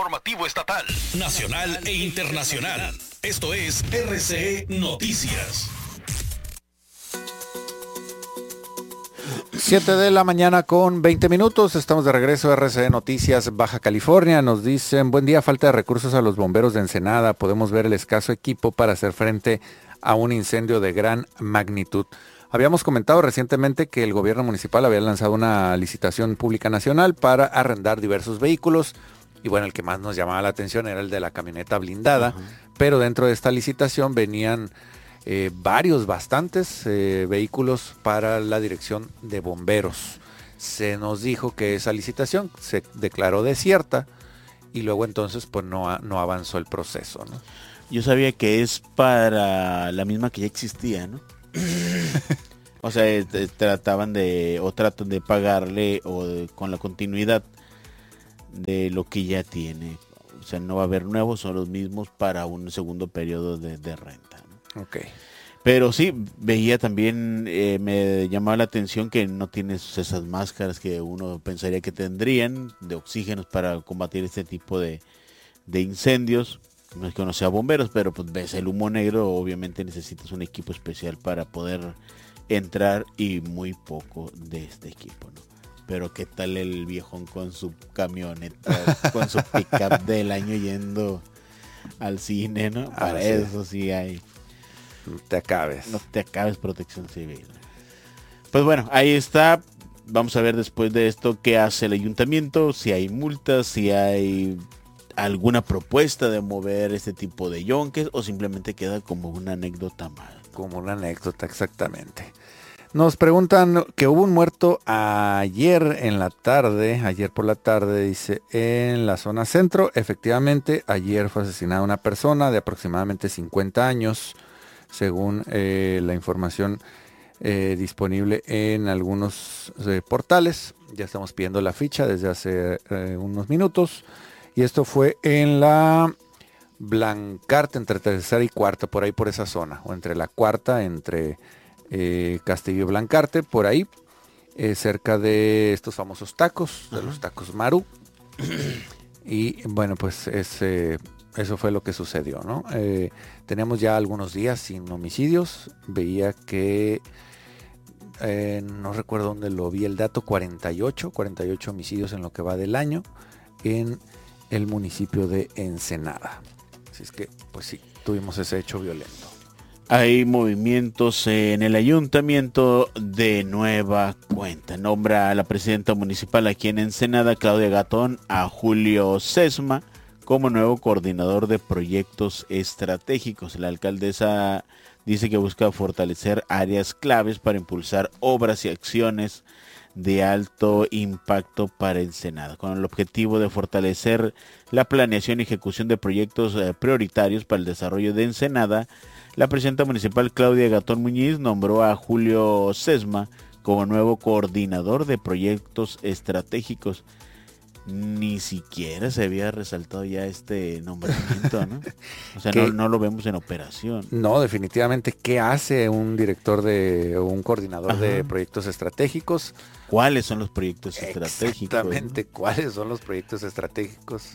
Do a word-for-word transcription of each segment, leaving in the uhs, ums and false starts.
Informativo estatal, nacional e internacional. Esto es R C E Noticias. siete de la mañana con veinte minutos. Estamos de regreso a R C E Noticias Baja California. Nos dicen, buen día, falta de recursos a los bomberos de Ensenada. Podemos ver el escaso equipo para hacer frente a un incendio de gran magnitud. Habíamos comentado recientemente que el gobierno municipal había lanzado una licitación pública nacional para arrendar diversos vehículos. Y bueno, el que más nos llamaba la atención era el de la camioneta blindada, uh-huh. Pero dentro de esta licitación venían eh, varios, bastantes eh, vehículos para la dirección de bomberos. Se nos dijo que esa licitación se declaró desierta y luego entonces pues no, no avanzó el proceso, ¿no? Yo sabía que es para la misma que ya existía, ¿no? O sea, eh, trataban de, o tratan de pagarle o de, con la continuidad de lo que ya tiene. O sea, no va a haber nuevos, son los mismos para un segundo periodo de, de renta, ¿no? Ok. Pero sí, veía también, eh, me llamaba la atención que no tienes esas máscaras que uno pensaría que tendrían de oxígenos para combatir este tipo de, de incendios. No es que no sea bomberos, pero pues ves el humo negro, obviamente necesitas un equipo especial para poder entrar y muy poco de este equipo, ¿no? Pero qué tal el viejón con su camioneta, con su pickup del año yendo al cine, ¿no? Para ah, eso sí. sí hay. No te acabes. No te acabes, Protección Civil. Pues bueno, ahí está. Vamos a ver después de esto qué hace el ayuntamiento, si hay multas, si hay alguna propuesta de mover este tipo de yonques o simplemente queda como una anécdota más. Como una anécdota, exactamente. Nos preguntan que hubo un muerto ayer en la tarde, ayer por la tarde, dice, en la zona centro. Efectivamente, ayer fue asesinada una persona de aproximadamente cincuenta años, según eh, la información eh, disponible en algunos eh, portales. Ya estamos pidiendo la ficha desde hace eh, unos minutos. Y esto fue en la Blancarte, entre tercera y cuarta, por ahí por esa zona, o entre la cuarta, entre... Eh, Castillo Blancarte, por ahí, eh, cerca de estos famosos tacos, de uh-huh. los tacos Maru. Y bueno, pues ese, eso fue lo que sucedió, ¿no? Eh, teníamos ya algunos días sin homicidios. Veía que, eh, no recuerdo dónde lo vi el dato, cuarenta y ocho homicidios en lo que va del año en el municipio de Ensenada. Así es que, pues sí, tuvimos ese hecho violento. Hay movimientos en el ayuntamiento de nueva cuenta. Nombra a la presidenta municipal aquí en Ensenada, Claudia Gatón, a Julio Sesma como nuevo coordinador de proyectos estratégicos. La alcaldesa dice que busca fortalecer áreas claves para impulsar obras y acciones de alto impacto para Ensenada, con el objetivo de fortalecer la planeación y ejecución de proyectos prioritarios para el desarrollo de Ensenada. La presidenta municipal Claudia Gatón Muñiz nombró a Julio Sesma como nuevo coordinador de proyectos estratégicos. Ni siquiera se había resaltado ya este nombramiento, ¿no? O sea, no, no lo vemos en operación. No, definitivamente. ¿Qué hace un director de o un coordinador Ajá. de proyectos estratégicos? ¿Cuáles son los proyectos estratégicos? Exactamente, ¿no? ¿Cuáles son los proyectos estratégicos?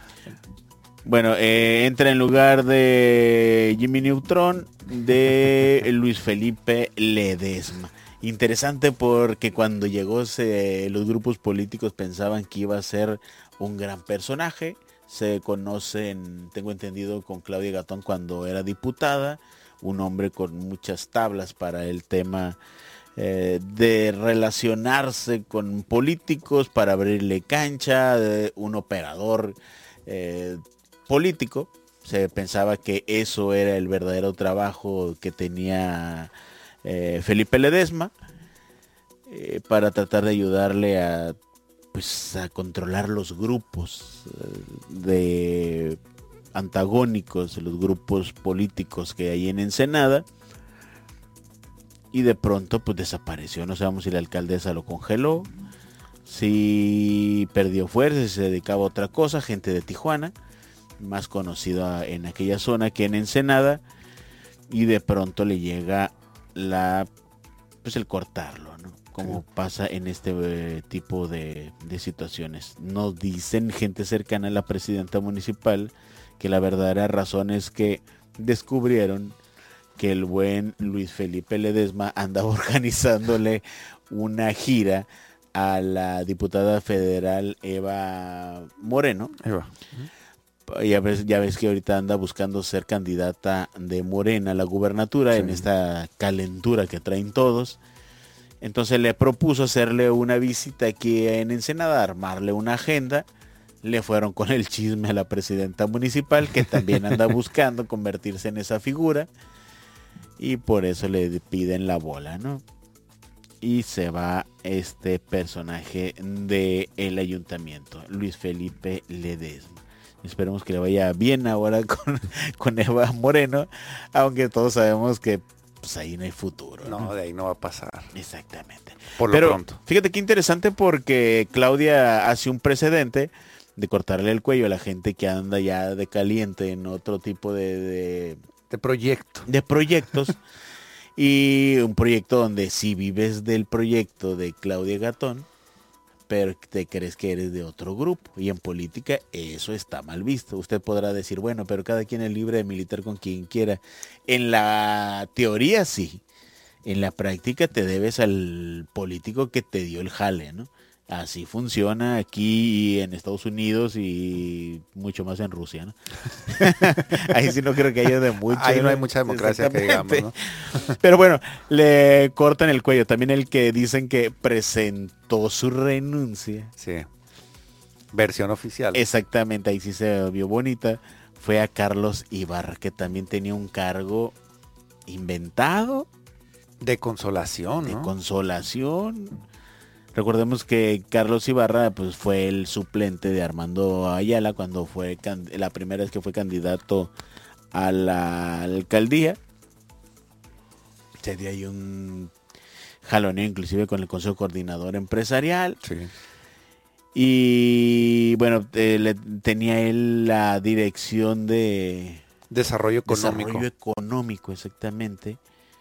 Bueno, eh, entra en lugar de Jimmy Neutron de Luis Felipe Ledesma. Interesante porque cuando llegó se, los grupos políticos pensaban que iba a ser un gran personaje. Se conocen, tengo entendido, con Claudia Gatón cuando era diputada. Un hombre con muchas tablas para el tema eh, de relacionarse con políticos, para abrirle cancha, de un operador eh, político. Se pensaba que eso era el verdadero trabajo que tenía eh, Felipe Ledesma eh, para tratar de ayudarle a, pues, a controlar los grupos eh, de antagónicos, los grupos políticos que hay en Ensenada. Y de pronto pues desapareció. No sabemos si la alcaldesa lo congeló, si perdió fuerza, si se dedicaba a otra cosa. Gente de Tijuana, más conocida en aquella zona que en Ensenada, y de pronto le llega la pues el cortarlo, ¿no? como Sí. pasa en este eh, tipo de, de situaciones. Nos dicen gente cercana a la presidenta municipal que la verdadera razón es que descubrieron que el buen Luis Felipe Ledesma andaba organizándole una gira a la diputada federal Eva Moreno. Ahí va. Ya ves, ya ves que ahorita anda buscando ser candidata de Morena a la gubernatura, Sí. en esta calentura que traen todos. Entonces le propuso hacerle una visita aquí en Ensenada, armarle una agenda. Le fueron con el chisme a la presidenta municipal, que también anda buscando convertirse en esa figura. Y por eso le piden la bola, ¿no? Y se va este personaje del ayuntamiento, Luis Felipe Ledesma. Esperemos que le vaya bien ahora con, con Eva Moreno, aunque todos sabemos que pues, ahí no hay futuro. No, ¿no? de ahí no va a pasar. Exactamente. Por lo Pero pronto. fíjate qué interesante, porque Claudia hace un precedente de cortarle el cuello a la gente que anda ya de caliente en otro tipo de, de, De proyecto. de proyectos. Y un proyecto donde si vives del proyecto de Claudia Gatón, pero te crees que eres de otro grupo. Y en política eso está mal visto. Usted podrá decir, bueno, pero cada quien es libre de militar con quien quiera. En la teoría sí. En la práctica te debes al político que te dio el jale, ¿no? Así funciona aquí en Estados Unidos y mucho más en Rusia, ¿no? Ahí sí no creo que haya de mucho. Ahí no hay mucha democracia que digamos, ¿no? Pero bueno, le cortan el cuello. También el que dicen que presentó su renuncia. Sí. Versión oficial. Exactamente, ahí sí se vio bonita. Fue a Carlos Ibarra, que también tenía un cargo inventado. De consolación, De ¿no? consolación. Recordemos que Carlos Ibarra pues fue el suplente de Armando Ayala cuando fue la primera vez que fue candidato a la alcaldía. Se dio ahí un jaloneo inclusive con el Consejo Coordinador Empresarial. Sí. Y bueno, eh, le, tenía él la dirección de Desarrollo económico. Desarrollo económico, exactamente.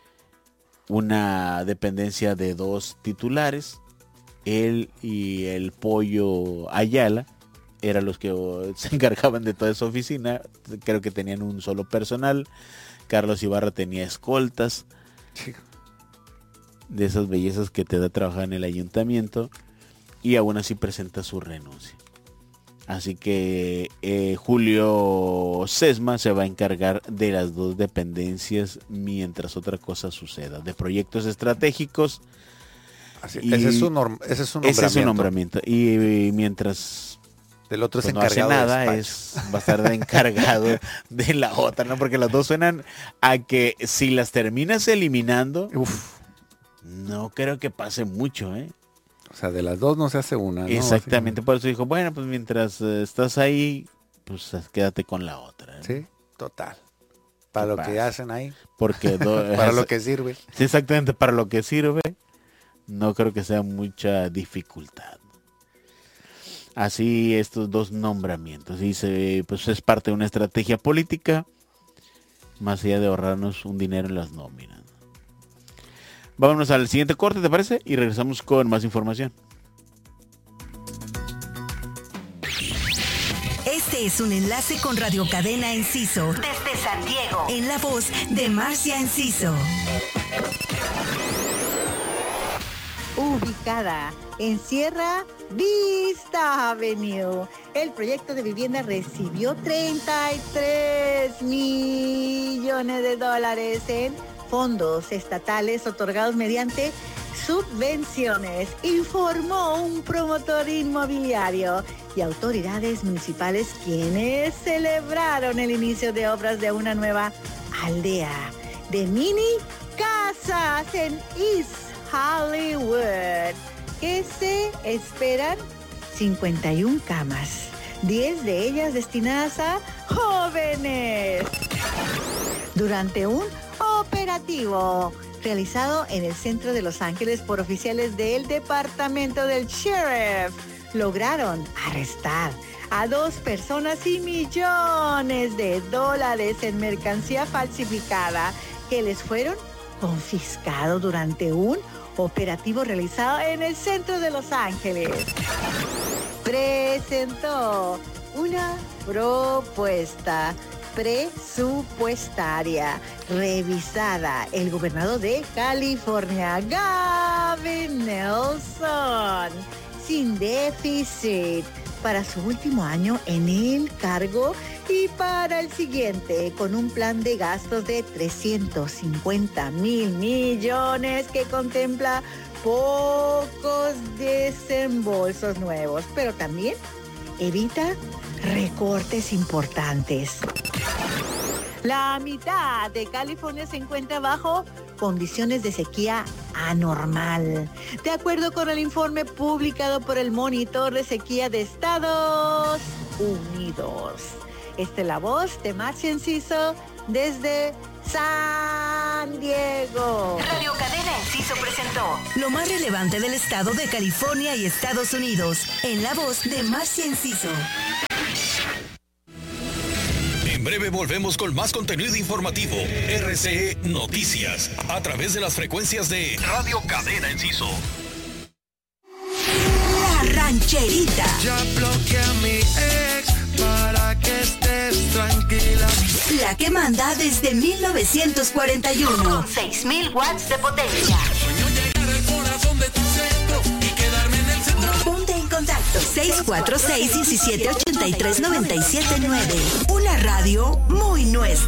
Una dependencia de dos titulares. Él y el Pollo Ayala eran los que se encargaban de toda esa oficina. Creo que tenían un solo personal. Carlos Ibarra tenía escoltas. Sí. De esas bellezas que te da trabajar en el ayuntamiento. Y aún así presenta su renuncia. Así que eh, Julio Sesma se va a encargar de las dos dependencias mientras otra cosa suceda. De proyectos estratégicos. Así, Y ese, es su norm, ese es su nombramiento. Ese es su nombramiento. Y, y mientras Del otro es pues, no hace encargado de nada, despacho. es, va a estar de encargado de la otra, ¿no? Porque las dos suenan a que si las terminas eliminando, Uf. no creo que pase mucho, ¿eh? O sea, de las dos no se hace una, ¿no? Exactamente, por eso dijo, bueno, pues mientras eh, estás ahí, pues quédate con la otra, ¿no? Sí, total. Para lo pasa? que hacen ahí. Porque do- Para lo que sirve. Sí, exactamente, para lo que sirve, no creo que sea mucha dificultad. Así estos dos nombramientos, y se, pues es parte de una estrategia política, más allá de ahorrarnos un dinero en las nóminas. Vámonos al siguiente corte, ¿te parece? Y regresamos con más información. Este es un enlace con Radio Cadena Enciso desde San Diego, en la voz de Marcia Enciso. Ubicada en Sierra Vista Avenue, el proyecto de vivienda recibió treinta y tres millones de dólares en fondos estatales otorgados mediante subvenciones, informó un promotor inmobiliario, y autoridades municipales quienes celebraron el inicio de obras de una nueva aldea de mini casas en East Hollywood, que se esperan cincuenta y una camas, diez de ellas destinadas a jóvenes. Durante un operativo realizado en el centro de Los Ángeles por oficiales del departamento del sheriff, lograron arrestar a dos personas y millones de dólares en mercancía falsificada que les fueron confiscados durante un operativo realizado en el centro de Los Ángeles. Presentó una propuesta presupuestaria revisada el gobernador de California, Gavin Newsom, sin déficit para su último año en el cargo y para el siguiente con un plan de gastos de trescientos cincuenta mil millones que contempla pocos desembolsos nuevos, pero también evita recortes importantes. La mitad de California se encuentra bajo condiciones de sequía anormal, de acuerdo con el informe publicado por el Monitor de Sequía de Estados Unidos. Esta es la voz de Marcia Enciso desde San Diego. Radio Cadena Enciso presentó lo más relevante del estado de California y Estados Unidos, en la voz de Marcia Enciso. En breve volvemos con más contenido informativo. R C E Noticias, a través de las frecuencias de Radio Cadena Enciso. La Rancherita. Ya bloqueé a mi ex para que estés tranquila. La que manda desde mil novecientos cuarenta y uno. Con seis mil watts de potencia. Sueño llegar al corazón de tu centro y quedarme en el centro. Ponte en contacto seis cuatro seis, uno siete ocho tres, nueve siete nueve. Una radio muy nuestra.